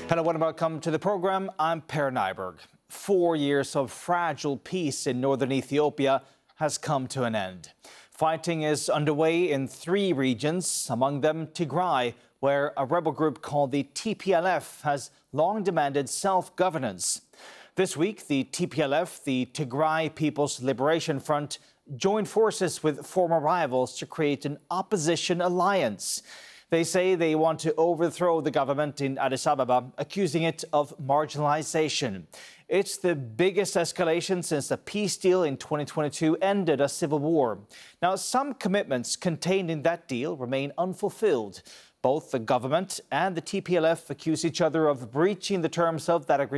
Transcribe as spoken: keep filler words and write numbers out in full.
Hello and welcome to the programme. I'm Per Nyberg. Four years of fragile peace in northern Ethiopia has come to an end. Fighting is underway in three regions, among them Tigray, where a rebel group called the T P L F has long demanded self-governance. This week, the T P L F, the Tigray People's Liberation Front, joined forces with former rivals to create an opposition alliance. They say they want to overthrow the government in Addis Ababa, accusing it of marginalization. It's the biggest escalation since the peace deal in twenty twenty-two ended a civil war. Now, some commitments contained in that deal remain unfulfilled. Both the government and the T P L F accuse each other of breaching the terms of that agreement.